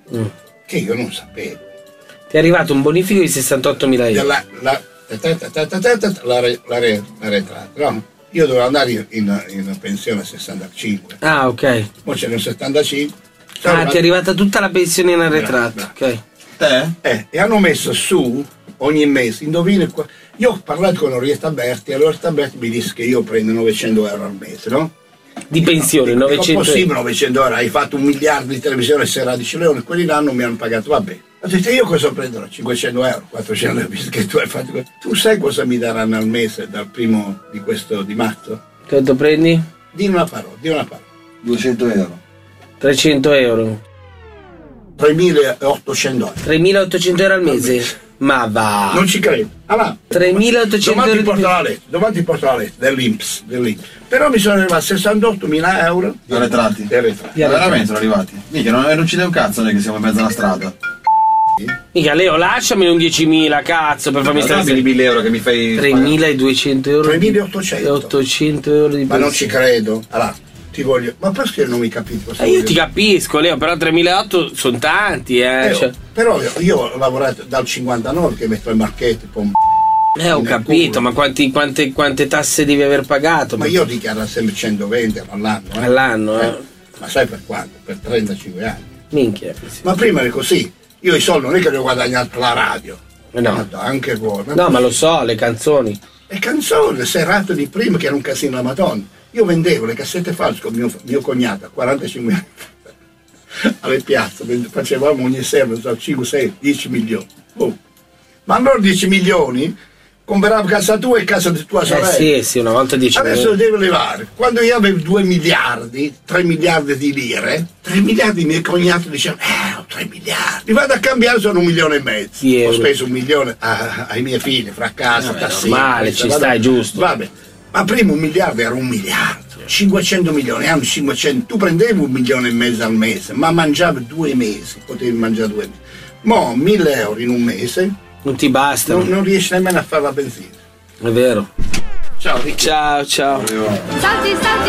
che io non sapevo. Ti è arrivato un bonifico di 68.000 euro. La retrata, no? Io dovevo andare in pensione a 65. Ah, ok. Poi c'era il 75. Ti è arrivata tutta la pensione in arretrato. Ok. E hanno messo su ogni mese, indovina qua. Io ho parlato con Orietta Berti e Orietta Berti mi disse che io prendo 900 euro al mese, no? Di pensione, 900 euro. Possibile 900 euro, hai fatto 1 miliardo di televisione, se era 10 leoni, quelli là non mi hanno pagato, vabbè. Ho detto io cosa prenderò? 500 euro, 400 euro, visto che tu hai fatto questo. Tu sai cosa mi daranno al mese dal primo di questo di marzo? Quanto prendi? Di una parola. 200 euro. 300 euro. 3.800 euro. 3.800 euro al mese? Ma va! Non ci credo. Allora, 3.800 euro. Domani ti porto la lettera dell'Inps. Però mi sono arrivati 68.000 euro. Di arretrati. Veramente sono arrivati. Mica, non ci dai un cazzo noi che siamo in mezzo alla strada. Mica Leo, lasciami un 10.000, cazzo, per farmi stare di 1.000 euro che mi fai. 3.200 euro. 3.800. 800 euro di Ma non ci credo. Allora, ti voglio. Ma perché non mi capite? Io ti capisco, Leo, però 3.800 sono tanti, cioè. Però io ho lavorato dal 59 che metto il marchetto con. Ho capito, ma quante tasse devi aver pagato? Ma io dichiaro sempre 120 all'anno. All'anno, Ma sai per quanto? Per 35 anni. Minchia. Ma prima era così. Io i soldi non è che li ho guadagnati per la radio. No. Anche voi. No, ma lo so, le canzoni. Le canzoni, le serate di prima che era un casino la Madonna. Io vendevo le cassette false con mio cognato a 45 anni alle piazze, facevamo ogni sera 5, 6, 10 milioni. Ma allora 10 milioni compravo casa tua e casa di tua sorella. Sì, una volta 10 milioni. Adesso lo devo levare. Quando io avevo 2 miliardi, 3 miliardi di lire, 3 miliardi i miei cognati dicevano, ho 3 miliardi. Vado a cambiare, sono 1,5 milioni. Ho speso 1 milione ai miei figli, fra casa, tassini. Male, ci stai, giusto. Vabbè. Ma prima 1 miliardo era 1 miliardo. 500 milioni, hanno 500. Tu prendevi 1,5 milioni al mese, ma mangiavi 2 mesi. Potevi mangiare 2 mesi. Mo' 1.000 euro in un mese. Non ti basta. Non riesci nemmeno a fare la benzina. È vero. Ciao. Ciao. Salti.